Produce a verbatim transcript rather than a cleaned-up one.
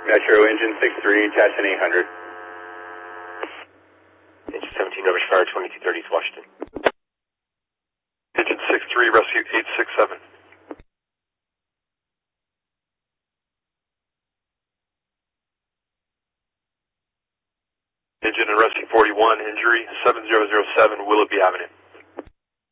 Metro engine six three, attaching eight hundred. Engine seventeen, Novus Fire, twenty-two thirty East Washington. Engine six three, rescue eight six seven. Engine and rescue forty-one, injury seven zero zero seven, Willoughby Avenue.